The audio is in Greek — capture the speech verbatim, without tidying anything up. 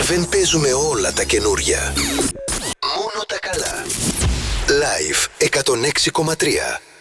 Δεν παίζουμε όλα τα καινούρια. Μόνο τα καλά. Live εκατόν έξι κόμμα τρία.